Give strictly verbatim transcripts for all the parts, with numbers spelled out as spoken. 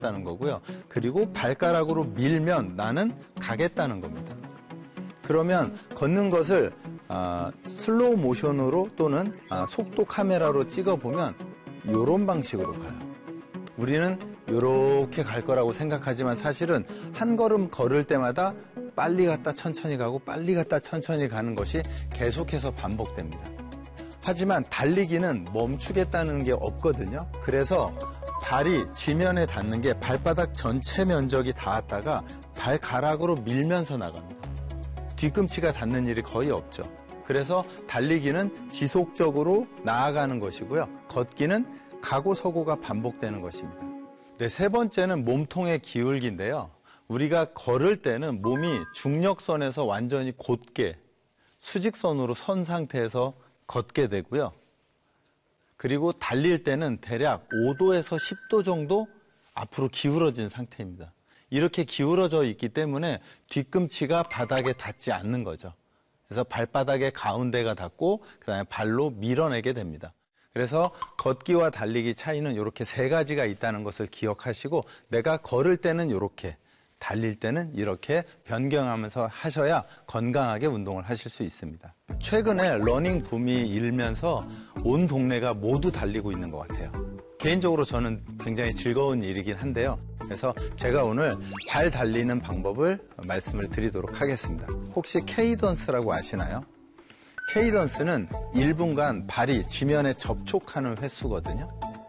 다는 거고요. 그리고 발가락으로 밀면 나는 가겠다는 겁니다. 그러면 걷는 것을 아, 슬로우 모션으로 또는 아, 속도 카메라로 찍어보면 이런 방식으로 가요. 우리는 이렇게 갈 거라고 생각하지만 사실은 한 걸음 걸을 때마다 빨리 갔다 천천히 가고 빨리 갔다 천천히 가는 것이 계속해서 반복됩니다. 하지만 달리기는 멈추겠다는 게 없거든요. 그래서 발이 지면에 닿는 게 발바닥 전체 면적이 닿았다가 발가락으로 밀면서 나갑니다. 뒤꿈치가 닿는 일이 거의 없죠. 그래서 달리기는 지속적으로 나아가는 것이고요. 걷기는 가고 서고가 반복되는 것입니다. 네, 세 번째는 몸통의 기울기인데요. 우리가 걸을 때는 몸이 중력선에서 완전히 곧게 수직선으로 선 상태에서 걷게 되고요. 그리고 달릴 때는 대략 오 도에서 십 도 정도 앞으로 기울어진 상태입니다. 이렇게 기울어져 있기 때문에 뒤꿈치가 바닥에 닿지 않는 거죠. 그래서 발바닥의 가운데가 닿고 그다음에 발로 밀어내게 됩니다. 그래서 걷기와 달리기 차이는 이렇게 세 가지가 있다는 것을 기억하시고 내가 걸을 때는 이렇게, 달릴 때는 이렇게 변경하면서 하셔야 건강하게 운동을 하실 수 있습니다. 최근에 러닝 붐이 일면서 온 동네가 모두 달리고 있는 것 같아요. 개인적으로 저는 굉장히 즐거운 일이긴 한데요. 그래서 제가 오늘 잘 달리는 방법을 말씀을 드리도록 하겠습니다. 혹시 케이던스라고 아시나요? 케이던스는 일 분간 발이 지면에 접촉하는 횟수거든요.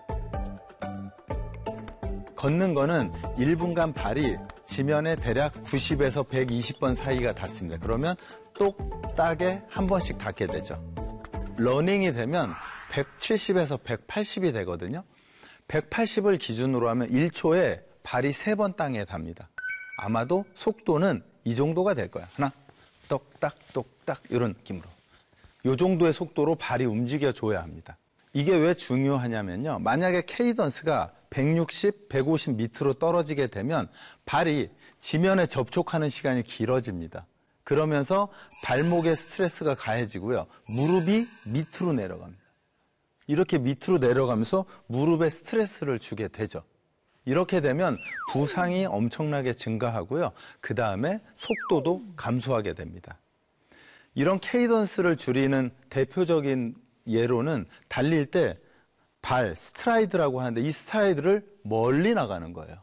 걷는 거는 일 분간 발이 지면에 대략 구십에서 백이십 번 사이가 닿습니다. 그러면 똑딱에 한 번씩 닿게 되죠. 러닝이 되면 백칠십에서 백팔십이 되거든요. 백팔십을 기준으로 하면 일 초에 발이 세 번 땅에 닿습니다. 아마도 속도는 이 정도가 될 거야. 하나, 똑딱, 똑딱 이런 느낌으로. 이 정도의 속도로 발이 움직여줘야 합니다. 이게 왜 중요하냐면요. 만약에 케이던스가 백육십, 백오십 밑으로 떨어지게 되면 발이 지면에 접촉하는 시간이 길어집니다. 그러면서 발목에 스트레스가 가해지고요. 무릎이 밑으로 내려갑니다. 이렇게 밑으로 내려가면서 무릎에 스트레스를 주게 되죠. 이렇게 되면 부상이 엄청나게 증가하고요. 그 다음에 속도도 감소하게 됩니다. 이런 케이던스를 줄이는 대표적인 예로는 달릴 때 발, 스트라이드라고 하는데 이 스트라이드를 멀리 나가는 거예요.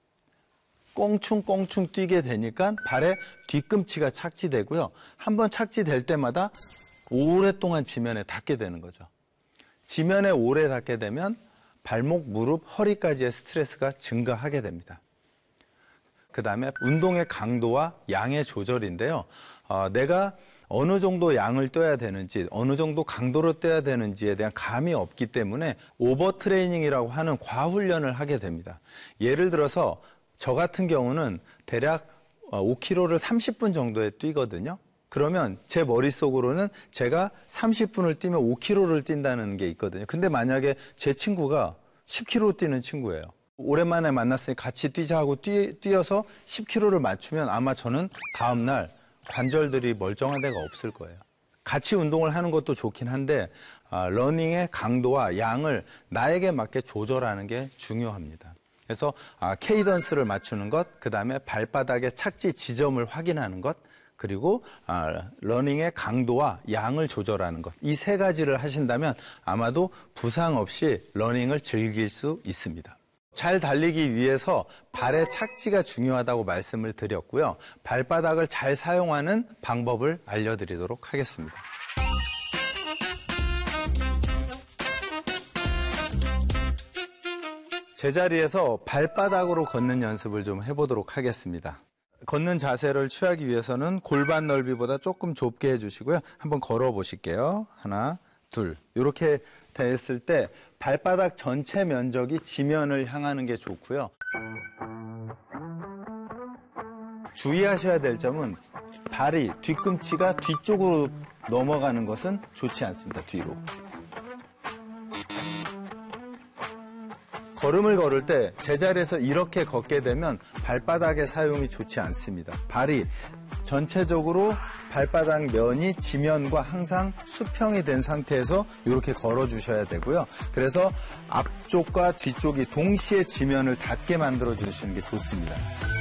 꽁충꽁충 뛰게 되니까 발에 뒤꿈치가 착지되고요. 한번 착지될 때마다 오랫동안 지면에 닿게 되는 거죠. 지면에 오래 닿게 되면 발목, 무릎, 허리까지의 스트레스가 증가하게 됩니다. 그 다음에 운동의 강도와 양의 조절인데요. 어, 내가 어느 정도 양을 떠야 되는지, 어느 정도 강도로 떠야 되는지에 대한 감이 없기 때문에 오버 트레이닝이라고 하는 과훈련을 하게 됩니다. 예를 들어서 저 같은 경우는 대략 오 킬로미터를 삼십 분 정도에 뛰거든요. 그러면 제 머릿속으로는 제가 삼십 분을 뛰면 오 킬로미터를 뛴다는 게 있거든요. 근데 만약에 제 친구가 십 킬로미터 뛰는 친구예요. 오랜만에 만났으니 같이 뛰자 하고 뛰, 뛰어서 십 킬로미터를 맞추면 아마 저는 다음날 관절들이 멀쩡한 데가 없을 거예요. 같이 운동을 하는 것도 좋긴 한데 아, 러닝의 강도와 양을 나에게 맞게 조절하는 게 중요합니다. 그래서 아, 케이던스를 맞추는 것, 그 다음에 발바닥의 착지 지점을 확인하는 것, 그리고 아, 러닝의 강도와 양을 조절하는 것. 이 세 가지를 하신다면 아마도 부상 없이 러닝을 즐길 수 있습니다. 잘 달리기 위해서 발의 착지가 중요하다고 말씀을 드렸고요. 발바닥을 잘 사용하는 방법을 알려드리도록 하겠습니다. 제자리에서 발바닥으로 걷는 연습을 좀 해보도록 하겠습니다. 걷는 자세를 취하기 위해서는 골반 넓이보다 조금 좁게 해주시고요. 한번 걸어 보실게요. 하나, 둘. 이렇게 됐을 때 발바닥 전체 면적이 지면을 향하는 게 좋고요. 주의하셔야 될 점은 발이, 뒤꿈치가 뒤쪽으로 넘어가는 것은 좋지 않습니다. 뒤로. 걸음을 걸을 때 제자리에서 이렇게 걷게 되면 발바닥의 사용이 좋지 않습니다. 발이 전체적으로 발바닥 면이 지면과 항상 수평이 된 상태에서 이렇게 걸어주셔야 되고요. 그래서 앞쪽과 뒤쪽이 동시에 지면을 닿게 만들어 주시는 게 좋습니다.